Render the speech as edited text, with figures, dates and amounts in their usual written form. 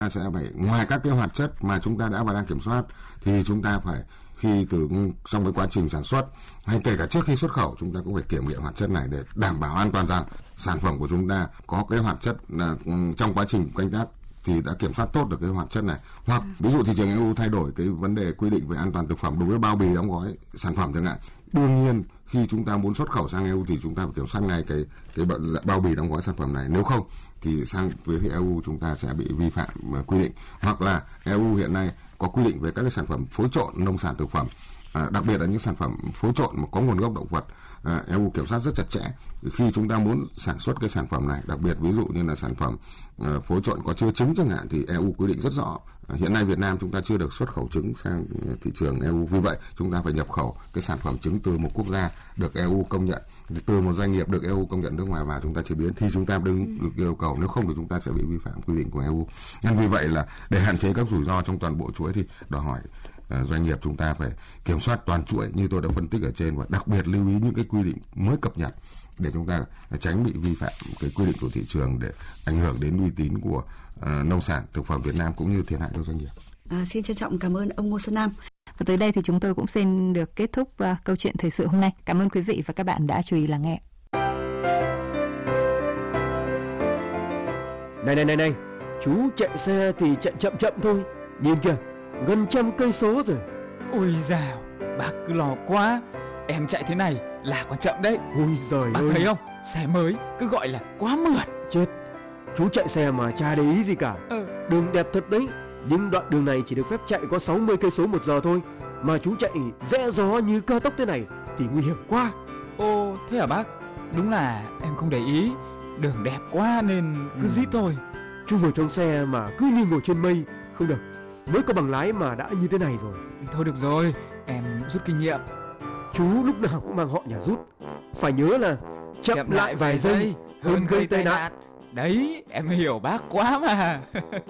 sẽ phải, ngoài các cái hoạt chất mà chúng ta đã và đang kiểm soát, thì chúng ta phải khi trong cái quá trình sản xuất hay kể cả trước khi xuất khẩu, chúng ta cũng phải kiểm nghiệm hoạt chất này để đảm bảo an toàn rằng sản phẩm của chúng ta có cái hoạt chất trong quá trình canh tác thì đã kiểm soát tốt được cái hoạt chất này. Hoặc ví dụ thị trường EU thay đổi cái vấn đề quy định về an toàn thực phẩm đối với bao bì đóng gói sản phẩm chẳng hạn, đương nhiên khi chúng ta muốn xuất khẩu sang EU thì chúng ta phải kiểm soát ngay cái bao bì đóng gói sản phẩm này, nếu không thì sang phía EU chúng ta sẽ bị vi phạm quy định. Hoặc là EU hiện nay có quy định về các cái sản phẩm phối trộn nông sản thực phẩm, đặc biệt là những sản phẩm phối trộn mà có nguồn gốc động vật. EU kiểm soát rất chặt chẽ. Khi chúng ta muốn sản xuất cái sản phẩm này, đặc biệt ví dụ như là sản phẩm phối trộn có chứa trứng chẳng hạn, thì EU quy định rất rõ. Hiện nay Việt Nam chúng ta chưa được xuất khẩu trứng sang thị trường EU, vì vậy chúng ta phải nhập khẩu cái sản phẩm trứng từ một quốc gia được EU công nhận, từ một doanh nghiệp được EU công nhận nước ngoài vào chúng ta chế biến, thì chúng ta đừng được yêu cầu, nếu không thì chúng ta sẽ bị vi phạm quy định của EU. Nên vì vậy là để hạn chế các rủi ro trong toàn bộ chuỗi thì đòi hỏi doanh nghiệp chúng ta phải kiểm soát toàn chuỗi như tôi đã phân tích ở trên, và đặc biệt lưu ý những cái quy định mới cập nhật để chúng ta tránh bị vi phạm cái quy định của thị trường để ảnh hưởng đến uy tín của nông sản thực phẩm Việt Nam cũng như thiệt hại cho doanh nghiệp. Xin trân trọng cảm ơn ông Ngô Xuân Nam. Và tới đây thì chúng tôi cũng xin được kết thúc câu chuyện thời sự hôm nay. Cảm ơn quý vị và các bạn đã chú ý lắng nghe. Này, chú chạy xe thì chạy chậm thôi. Nhìn kìa, gần 100 cây số rồi. Ôi dào, bác cứ lo quá. Em chạy thế này là còn chậm đấy. Ôi giời bác ơi. thấy không, xe mới cứ gọi là quá mượt. Chết, chú chạy xe mà chả để ý gì cả. Đường đẹp thật đấy, nhưng đoạn đường này chỉ được phép chạy có 60 cây số một giờ thôi. Mà chú chạy rẽ gió như cao tốc thế này thì nguy hiểm quá. Ồ, thế hả bác? Đúng là em không để ý. Đường đẹp quá nên cứ rít thôi. Chú ngồi trong xe mà cứ như ngồi trên mây. Không được, mới có bằng lái mà đã như thế này rồi. Thôi được rồi, em rút kinh nghiệm. Chú lúc nào cũng mang họ nhà rút. Phải nhớ là chậm lại vài giây hơn gây tai nạn. Đấy, em hiểu bác quá mà.